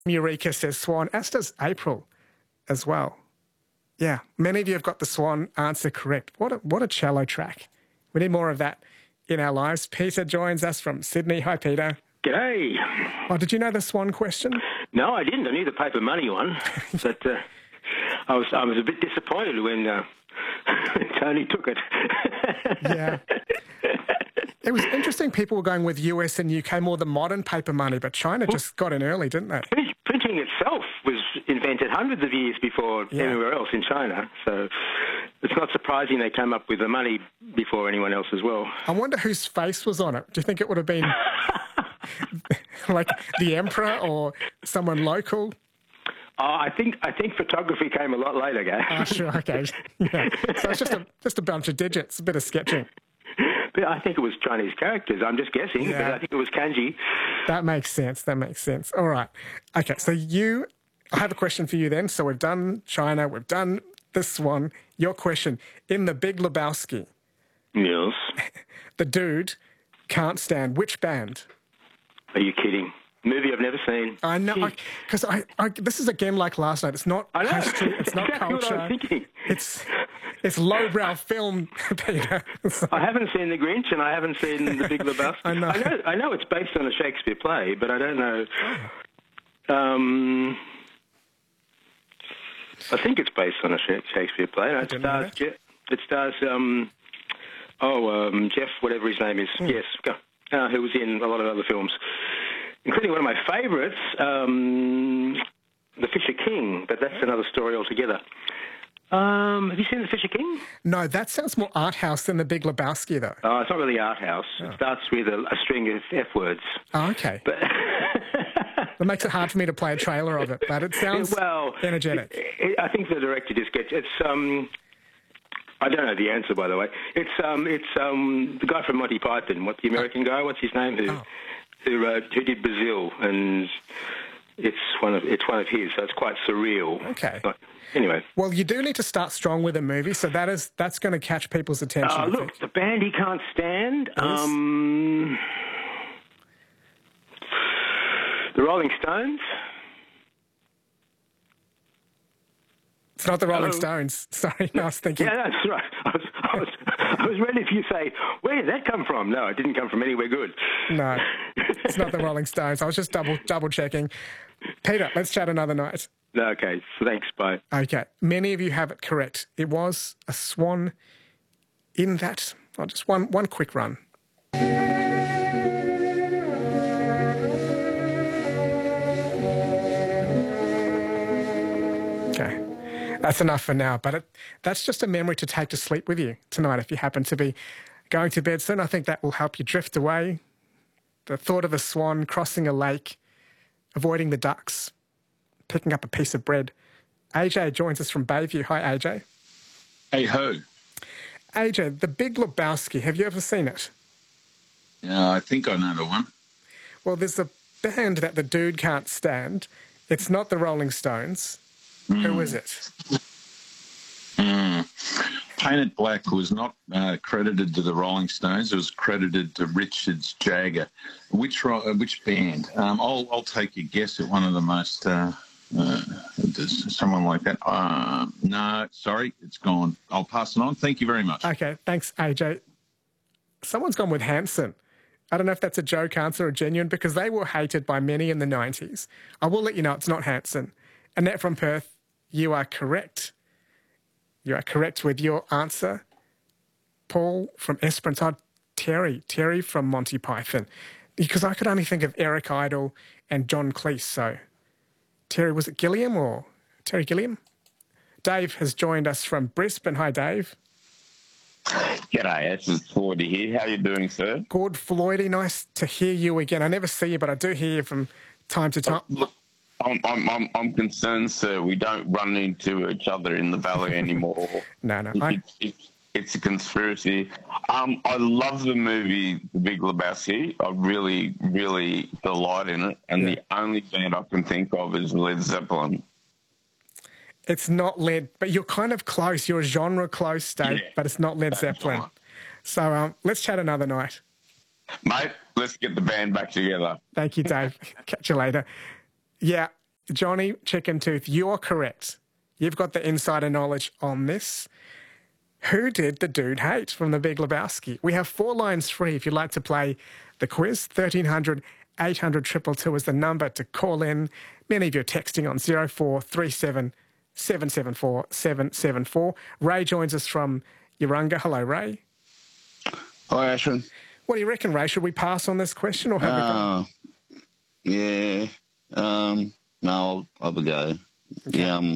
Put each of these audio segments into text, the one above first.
Eureka says Swan, as does April as well. Yeah, many of you have got the Swan answer correct. What a cello track. We need more of that in our lives. Peter joins us from Sydney. Hi, Peter. G'day. Oh, did you know the Swan question? No, I didn't. I knew the paper money one, but I was a bit disappointed when Tony took it. Yeah. It was interesting. People were going with US and UK, more the modern paper money, but China just got in early, didn't they? Printing itself was invented hundreds of years before anywhere else in China, so it's not surprising they came up with the money before anyone else as well. I wonder whose face was on it. Do you think it would have been like the emperor or someone local? I think photography came a lot later, guys. Oh, sure, okay. Yeah. So it's just a bunch of digits, a bit of sketching. But I think it was Chinese characters. I'm just guessing, but I think it was kanji. That makes sense. All right. Okay, so I have a question for you then. So we've done China, we've done the Swan. Your question, in The Big Lebowski. Yes. The dude can't stand which band? Are you kidding? Movie I've never seen. I know, because this is again like last night. It's not history, it's not exactly culture. What I was thinking. It's lowbrow film, Peter. So. I haven't seen The Grinch and I haven't seen The Big Lebowski. I know it's based on a Shakespeare play, but I don't know. I think it's based on a Shakespeare play. It stars Jeff, whatever his name is. Yes, who was in a lot of other films, including one of my favourites, The Fisher King, but that's another story altogether. Have you seen The Fisher King? No, that sounds more art house than The Big Lebowski, though. Oh, it's not really art house. Oh. It starts with a string of F words. Oh, okay. But that makes it hard for me to play a trailer of it, but it sounds energetic. I think the director just gets it's. I don't know the answer, by the way. It's the guy from Monty Python, the American guy. What's his name? Who did Brazil, and it's one of his. So it's quite surreal. Okay. Anyway. Well, you do need to start strong with a movie, so that's going to catch people's attention. Look, the band he can't stand. The Rolling Stones. It's not the Rolling Stones. Sorry, I was thinking. Yeah, that's right. I was ready for you to say, where did that come from? No, it didn't come from anywhere good. No, it's not the Rolling Stones. I was just double checking. Peter, let's chat another night. Okay, thanks, bye. Okay, many of you have it correct. It was a swan in that. Just one quick run. Okay. That's enough for now, but that's just a memory to take to sleep with you tonight if you happen to be going to bed soon. I think that will help you drift away. The thought of a swan crossing a lake, avoiding the ducks, picking up a piece of bread. AJ joins us from Bayview. Hi, AJ. Hey, ho. AJ, The Big Lebowski, have you ever seen it? Yeah, I think I know the one. Well, there's a band that the dude can't stand. It's not the Rolling Stones. Who is it? Painted Black was not credited to the Rolling Stones. It was credited to Richards Jagger. Which band? I'll take a guess at one of the most. Someone like that. No, sorry, it's gone. I'll pass it on. Thank you very much. Okay, thanks, AJ. Someone's gone with Hanson. I don't know if that's a joke answer or genuine because they were hated by many in the 90s. I will let you know it's not Hanson. Annette from Perth, you are correct. You are correct with your answer. Paul from Esperance. Terry from Monty Python. Because I could only think of Eric Idle and John Cleese. So, Terry, was it Gilliam or Terry Gilliam? Dave has joined us from Brisbane. Hi, Dave. G'day, it's Floyd here. How are you doing, sir? Good, Floydie. Nice to hear you again. I never see you, but I do hear you from time to time. Look, I'm concerned, sir. We don't run into each other in the valley anymore. No. It's a conspiracy. I love the movie The Big Lebowski. I really, really delight in it. And the only band I can think of is Led Zeppelin. It's not Led, but you're kind of close. You're genre close, Dave, but it's not Led Zeppelin. Right. So let's chat another night. Mate, let's get the band back together. Thank you, Dave. Catch you later. Yeah, Johnny Chicken Tooth, you're correct. You've got the insider knowledge on this. Who did the dude hate from The Big Lebowski? We have 4 lines free if you'd like to play the quiz. 1300 800 222 is the number to call in. Many of you are texting on 0437 774 774. Ray joins us from Urunga. Hello, Ray. Hi, Ashwin. What do you reckon, Ray? Should we pass on this question or have we gone? Yeah. No, I'll have a go. Okay. Yeah,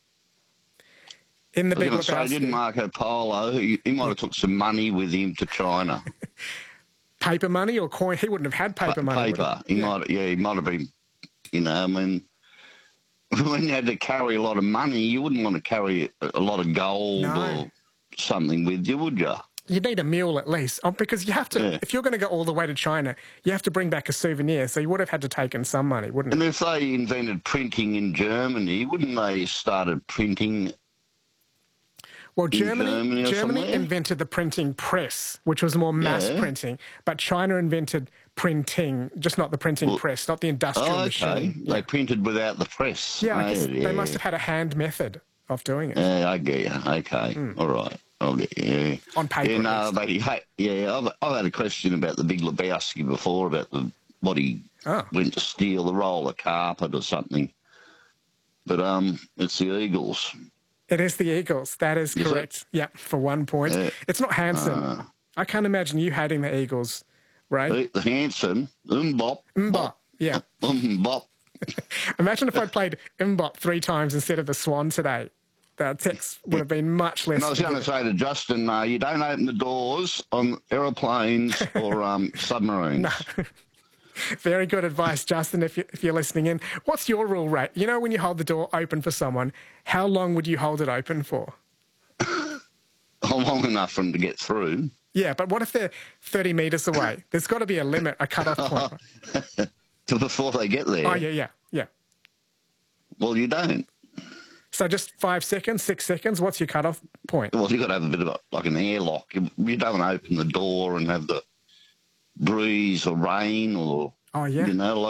In The Big I was gonna say, didn't Lebowski. Marco Polo, he might have took some money with him to China. Paper money or coin? He wouldn't have had paper money. would Paper. He might have been, I mean, when you had to carry a lot of money, you wouldn't want to carry a lot of gold No. or something with you, would you? You need a mule at least, because you have to. If you're going to go all the way to China, you have to bring back a souvenir. So you would have had to take in some money, wouldn't And it? if they invented printing in Germany, wouldn't they started printing? Well, Germany or Germany somewhere? invented the printing press, which was more mass Yeah. printing, but China invented printing, just not the printing press, not the industrial Oh, okay. machine. They printed without the press. Yeah, I Oh, guess they must have had a hand method of doing it. I get you. Okay. All right. I'll get you. On paper, Yeah, at no, least. but I've had a question about the Big Lebowski before about what he went to steal, the roll of carpet or something. But it's the Eagles. It is the Eagles. That is Is it? correct. Yeah, for 1 point. It's not Hanson. I can't imagine you hating the Eagles, Ray. The Hanson, Mbop. Mbop. Yeah. Mbop. Imagine if I played Mbop 3 times instead of the Swan today. The text would have been much less. And I was going to say to Justin, you don't open the doors on aeroplanes or submarines. Very good advice, Justin, if you're listening in. What's your rule, Ray? You know, when you hold the door open for someone, how long would you hold it open for? Long enough for them to get through. Yeah, but what if they're 30 metres away? There's got to be a limit, a cut-off point. Till before they get there. Oh, yeah. Well, you don't. So just 5 seconds, 6 seconds, what's your cut-off point? Well, you've got to have a bit of like an airlock. You don't want to open the door and have the breeze or rain or, Oh, yeah.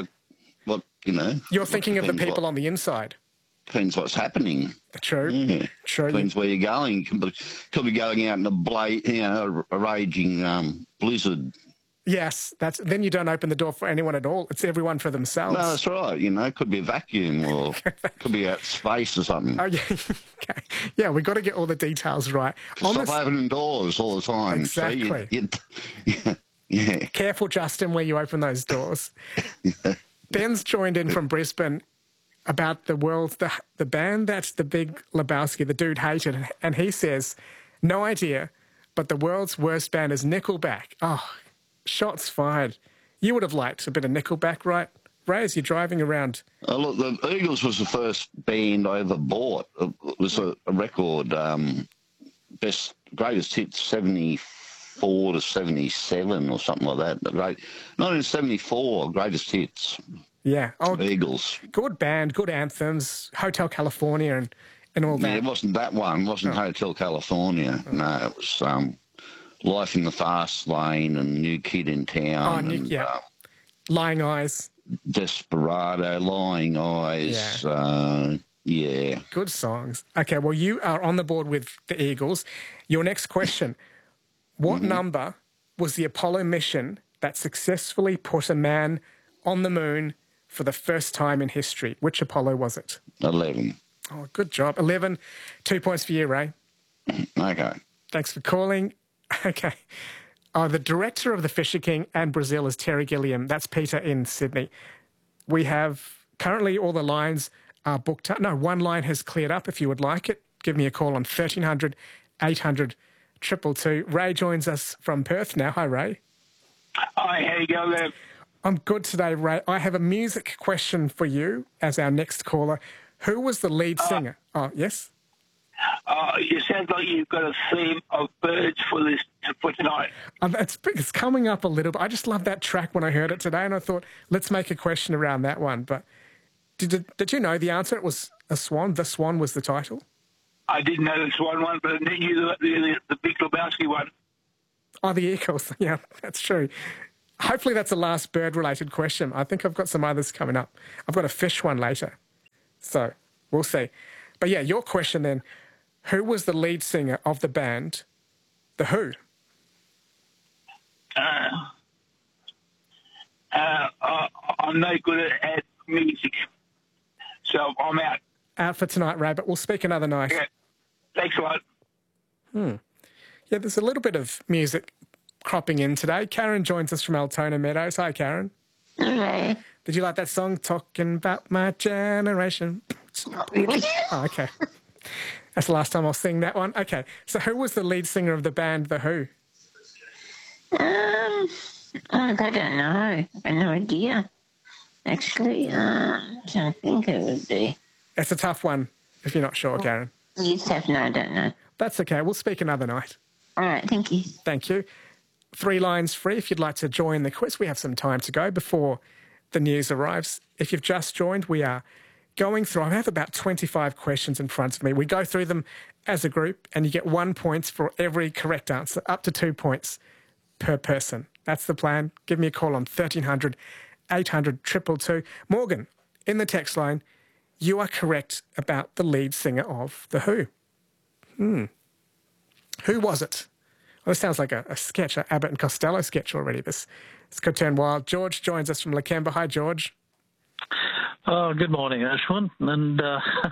You're thinking of the people on the inside. Depends what's happening. True. Yeah. True. Depends where you're going. You could be going out in a raging blizzard. Yes, then you don't open the door for anyone at all. It's everyone for themselves. No, that's right. It could be a vacuum or could be out space or something. Oh, yeah. Okay. Yeah, we've got to get all the details right. Stop opening doors all the time. Exactly. Yeah. Careful, Justin, where you open those doors. Ben's joined in from Brisbane about the band that's the Big Lebowski, the dude hated, and he says, no idea, but the world's worst band is Nickelback. Oh, shots fired. You would have liked a bit of Nickelback, right? Ray, as you're driving around. Look, the Eagles was the first band I ever bought. It was a record, greatest hits 74 to 77 or something like that. 1974, greatest hits. Yeah. Oh, Eagles. good band, good anthems, Hotel California and all that. Yeah, it wasn't that one. It wasn't Hotel California. No, it was Life in the Fast Lane and New Kid in Town. Lying Eyes. Desperado, Lying Eyes. Yeah. Good songs. Okay, well, you are on the board with the Eagles. Your next question. What number was the Apollo mission that successfully put a man on the moon for the first time in history? Which Apollo was it? 11. Oh, good job. 11. 2 points for you, Ray. Okay. Thanks for calling. Okay. The director of The Fisher King and Brazil is Terry Gilliam. That's Peter in Sydney. We have currently all the lines are booked up. No, one line has cleared up. If you would like it, give me a call on 1300 800 222. Ray joins us from Perth now. Hi, Ray. Hi, how you going there? I'm good today, Ray. I have a music question for you as our next caller. Who was the lead singer? Yes? You sound like you've got a theme of birds for tonight. It's coming up a little bit. I just love that track when I heard it today, and I thought, let's make a question around that one. But did you know the answer? It was a swan. The Swan was the title. I didn't know the Swan one, but I knew the Big Lebowski one. Oh, the Eagles. Yeah, that's true. Hopefully that's the last bird-related question. I think I've got some others coming up. I've got a fish one later. So we'll see. But yeah, your question then, who was the lead singer of the band The Who? I'm no good at music, so I'm out. Out for tonight, Ray, but we'll speak another night. Yeah. Thanks a lot. Yeah, there's a little bit of music cropping in today. Karen joins us from Altona Meadows. Hi, Karen. Hello. Did you like that song, Talking About My Generation? Not really. Oh, okay. That's the last time I'll sing that one. Okay, so who was the lead singer of the band The Who? I don't know. I have no idea. Actually, I don't think it would be. It's a tough one if you're not sure, Karen. You just have no, I don't know. That's okay. We'll speak another night. All right, thank you. Thank you. 3 lines free if you'd like to join the quiz. We have some time to go before the news arrives. If you've just joined, we are going through. I have about 25 questions in front of me. We go through them as a group, and you get 1 point for every correct answer, up to 2 points per person. That's the plan. Give me a call on 1300 800 222. Morgan, in the text line, you are correct about the lead singer of The Who. Who was it? Well, this sounds like a sketch, an Abbott and Costello sketch already. This could turn wild. George joins us from Lakemba. Hi, George. Oh, good morning, Ashwin. And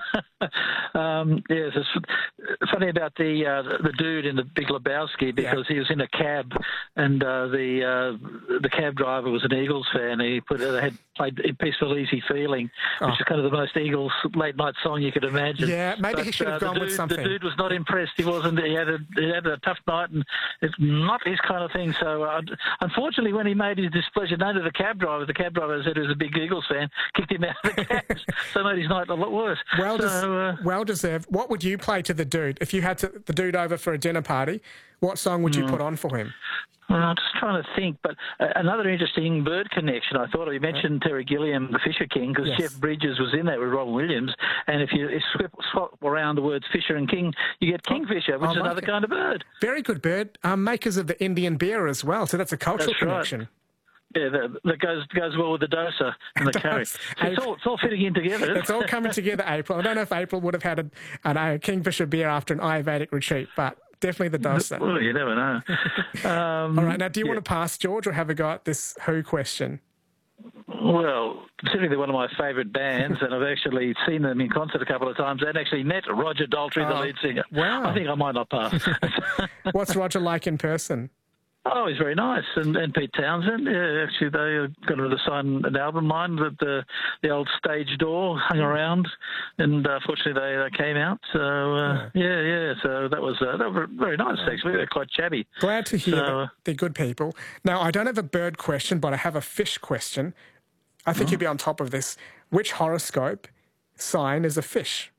yes, it's funny about the dude in The Big Lebowski, because he was in a cab, and the cab driver was an Eagles fan. They had played "Peaceful Easy Feeling," which is kind of the most Eagles late night song you could imagine. Yeah, maybe he should have gone with something. The dude was not impressed. He wasn't. He had a tough night, and it's not his kind of thing. So unfortunately, when he made his displeasure known to the cab driver said he was a big Eagles fan, kicked him out of the cab. So made his night a lot worse. Well deserved. What would you play to the dude if you had the dude over for a dinner party? What song would you put on for him? Well, I'm just trying to think, but another interesting bird connection. I thought you mentioned Terry Gilliam, the Fisher King, because Jeff Bridges was in that with Robin Williams. And if you swap around the words Fisher and King, you get Kingfisher, which is another kind of bird. Very good bird. Makers of the Indian beer as well, so that's a cultural connection. Right. Yeah, that goes well with the dosa and the curry. So it's all fitting in together. It's all coming together, April. I don't know if April would have had a Kingfisher beer after an Ayurvedic retreat, but definitely the dosa. Well, you never know. All right, now do you want to pass, George, or have a go at this Who question? Well, considering they're one of my favourite bands, and I've actually seen them in concert a couple of times, and actually met Roger Daltrey, the lead singer. Wow. I think I might not pass. What's Roger like in person? Oh, he's very nice. And Pete Townsend, yeah, actually they got to sign an album line that the old Stage Door hung around, and fortunately they came out. So so that was very nice actually. They're quite chatty. Glad to hear that they're good people. Now I don't have a bird question, but I have a fish question. I think you'll be on top of this. Which horoscope sign is a fish?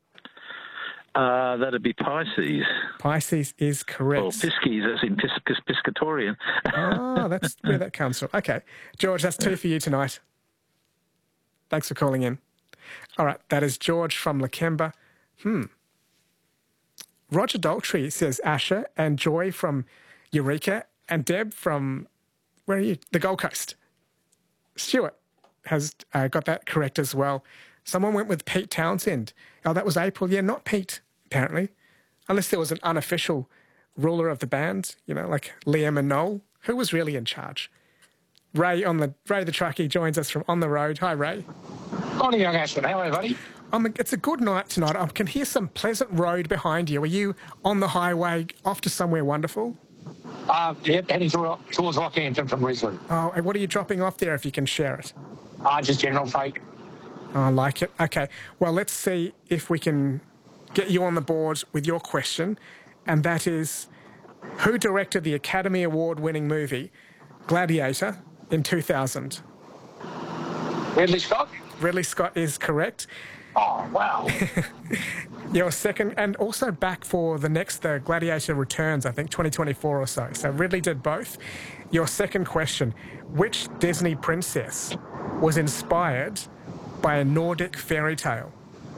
That'd be Pisces. Pisces is correct. Or Pisces, as in Piscatorian. That's where that comes from. Okay. George, that's 2 for you tonight. Thanks for calling in. All right, that is George from Lakemba. Roger Daltrey says Asher, and Joy from Eureka, and Deb from, where are you? The Gold Coast. Stuart has got that correct as well. Someone went with Pete Townsend. Oh, that was April. Yeah, not Pete, apparently. Unless there was an unofficial ruler of the band, like Liam and Noel. Who was really in charge? Ray the truckie joins us from On the Road. Hi, Ray. Morning, young Ashwin. How are you, buddy? It's a good night tonight. I can hear some pleasant road behind you. Are you on the highway off to somewhere wonderful? Yep, heading towards Rockhampton from Brisbane. Oh, and what are you dropping off there if you can share it? Just general freight. I like it. Okay. Well, let's see if we can get you on the board with your question. And that is, who directed the Academy Award-winning movie Gladiator in 2000? Ridley Scott? Ridley Scott is correct. Oh, wow. Your second, and also back for the Gladiator Returns, I think, 2024 or so. So Ridley did both. Your second question, which Disney princess was inspired by a Nordic fairy tale?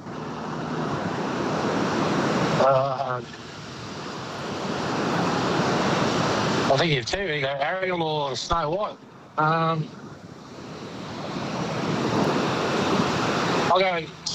I think you have two, either Ariel or Snow White. I'll go